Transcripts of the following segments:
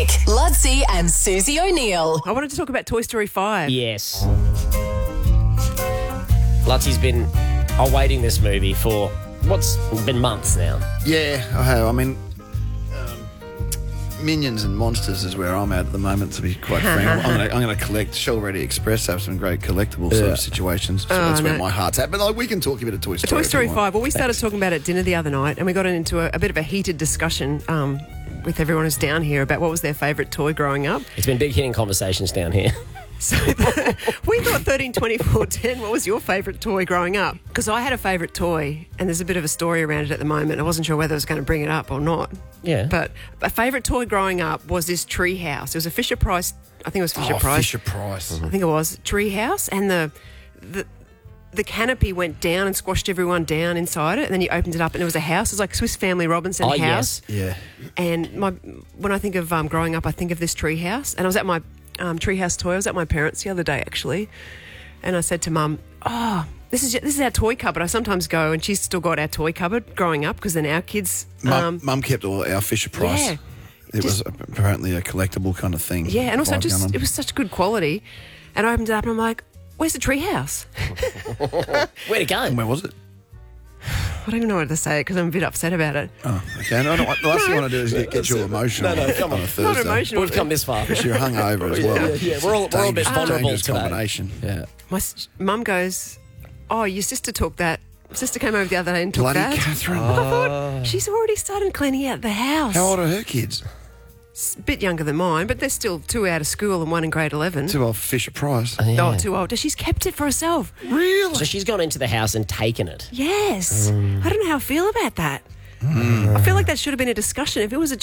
Lutzi and Susie O'Neill. I wanted to talk about Toy Story 5. Yes. Lutzi's been awaiting this movie for what's been months now. Yeah, I have. I mean, Minions and Monsters is where I'm at the moment, to be quite frank. I'm going to collect. Show-Ready Express have some great collectible sort of situations. So that's where my heart's at. But we can talk a bit of Toy Story. Toy Story 5. Well, we started talking about it at dinner the other night, and we got into a bit of a heated discussion with everyone who's down here about what was their favourite toy growing up. It's been big hitting conversations down here. So we thought 13, 24, 10, what was your favourite toy growing up? Because I had a favourite toy, and there's a bit of a story around it at the moment. I wasn't sure whether I was going to bring it up or not. Yeah. But a favourite toy growing up was this tree house. It was a Fisher-Price, I think it was Fisher-Price. Fisher-Price. I think it was. Tree house, and the canopy went down and squashed everyone down inside it, and then you opened it up and it was a house. It was like Swiss Family Robinson house. Yes. Yeah. And when I think of growing up, I think of this tree house. And I was at my treehouse toy. I was at my parents' the other day, actually, and I said to Mum, this is our toy cupboard. I sometimes go, and she's still got our toy cupboard growing up because then our kids... Mum kept all our Fisher-Price. Yeah. It was apparently a collectible kind of thing. Yeah, and also it was such good quality. And I opened it up and I'm like, where's the tree house? Where'd it go? And where was it? I don't even know what to say because I'm a bit upset about it. Oh, okay. No, the last thing I want to do is get you emotional come on a Thursday. Not emotional. We've come this far. Because you're hungover as well. Yeah, we're all a bit vulnerable dangerous today. combination. Yeah. My mum goes, your sister took that. Sister came over the other day and took Bloody that. Catherine. I thought, she's already started cleaning out the house. How old are her kids? A bit younger than mine, but they're still 2 out of school and 1 in grade 11. Too old for Fisher-Price. Oh, too old. She's kept it for herself. Really? So she's gone into the house and taken it. Yes. I don't know how I feel about that. I feel like that should have been a discussion. If it was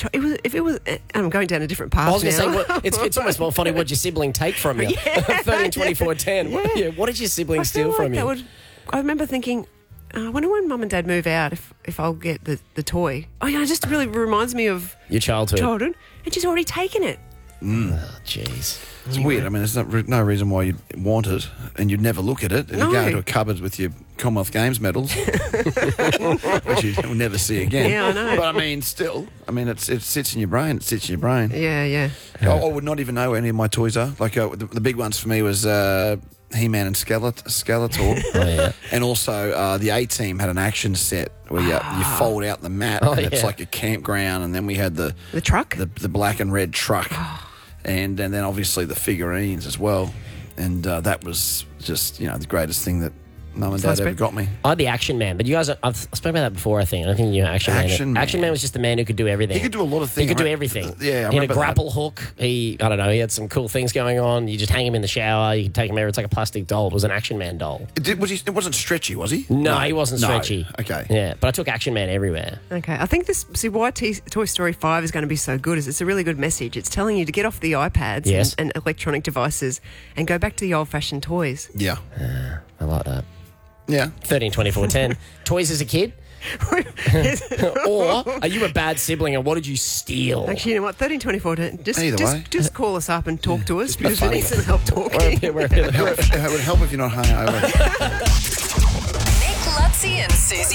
I'm going down a different path I was going to now. say, it's almost more funny what your sibling take from you. 13, 24, 10. Yeah. What did your sibling I steal feel from like you? I remember thinking, I wonder when Mum and Dad move out if I'll get the toy. Oh, yeah, it just really reminds me of Your childhood. And she's already taken it. Oh, jeez. It's weird. I mean, there's no reason why you'd want it and you'd never look at it. And you go into a cupboard with your Commonwealth Games medals, which you'll never see again. Yeah, I know. But I mean, still, it sits in your brain. It sits in your brain. Yeah. I would not even know where any of my toys are. Like the big ones for me was He-Man and Skeletor. Oh, yeah. And also the A-Team had an action set where you fold out the mat and it's like a campground. And then we had the truck? the black and red truck. And then obviously the figurines as well. And that was just, the greatest thing that Mum and Dad ever got me. I had the Action Man, but you guys, I've spoken about that before, I think. I don't think you know Action Man. Action Man was just the man who could do everything. He could do a lot of things. He could do everything. Yeah, he had a grapple hook. He had some cool things going on. You just hang him in the shower. You can take him over. It's like a plastic doll. It was an Action Man doll. It wasn't stretchy, was he? No, he wasn't stretchy. No. Okay. Yeah, but I took Action Man everywhere. Okay, I think why Toy Story 5 is going to be so good is it's a really good message. It's telling you to get off the iPads and electronic devices and go back to the old-fashioned toys. Yeah. I like that. Yeah. 13, 24, 10. Toys as a kid? Or are you a bad sibling and what did you steal? Actually, you know what? 13, 24, 10. Just call us up and talk to us because we funny. need some help talking. It would help if you're not hungover. Nick, Lutzi and Susie